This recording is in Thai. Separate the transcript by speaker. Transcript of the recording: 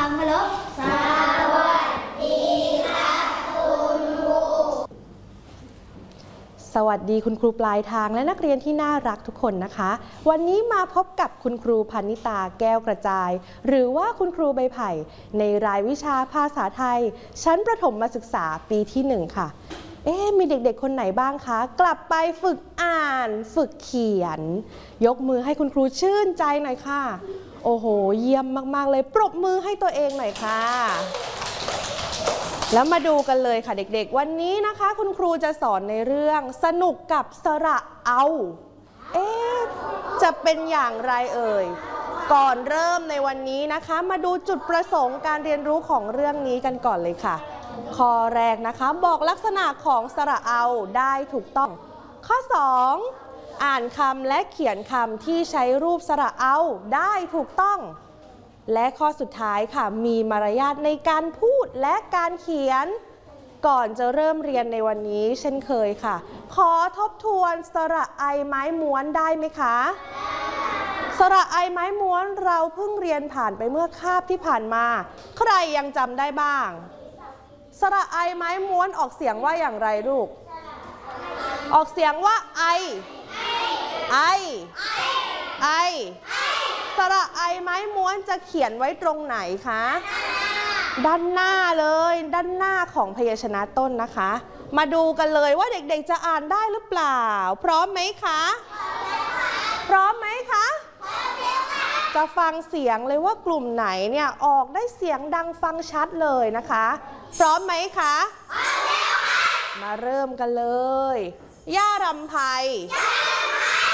Speaker 1: ำเคารพสวัสดีครับคุณครู
Speaker 2: สวัสดีคุณครูปลายทางและนักเรียนที่น่ารักทุกคนนะคะวันนี้มาพบกับคุณครูพนิตาแก้วกระจายหรือว่าคุณครูใบไผ่ในรายวิชาภาษาไทยชั้นประถมศึกษาปีที่1ค่ะมีเด็กๆคนไหนบ้างคะกลับไปฝึกอ่านฝึกเขียนยกมือให้คุณครูชื่นใจหน่อยค่ะโอ้โหเยี่ยมมากๆเลยปรบมือให้ตัวเองหน่อยค่ะแล้วมาดูกันเลยค่ะเด็กๆวันนี้นะคะคุณครูจะสอนในเรื่องสนุกกับสระเอาจะเป็นอย่างไรเอ่ยก่อนเริ่มในวันนี้นะคะมาดูจุดประสงค์การเรียนรู้ของเรื่องนี้กันก่อนเลยค่ะข้อแรกนะคะบอกลักษณะของสระเอาได้ถูกต้องข้อ2อ่านคำและเขียนคำที่ใช้รูปสระเอาได้ถูกต้องและข้อสุดท้ายค่ะมีมารยาทในการพูดและการเขียนก่อนจะเริ่มเรียนในวันนี้เช่นเคยค่ะขอทบทวนสระไอไม้ม้วนได้ไหมคะสระไอไม้ม้วนเราเพิ่งเรียนผ่านไปเมื่อคาบที่ผ่านมาใครยังจำได้บ้างสระไอไม้ม้วนออกเสียงว่าอย่างไรลูกออกเสียงว่าไอสระไอไม้ม้วนจะเขียนไว้ตรงไหนคะด้านหน้าเลยด้านหน้าของพยัญชนะต้นนะคะมาดูกันเลยว่าเด็กๆจะอ่านได้หรือเปล่าพร้อมไหมคะพร้อมไหมคะจะฟังเสียงเลยว่ากลุ่มไหนเนี่ยออกได้เสียงดังฟังชัดเลยนะคะพร้อมไหมคะมาเริ่มกันเลยย่ารำไพ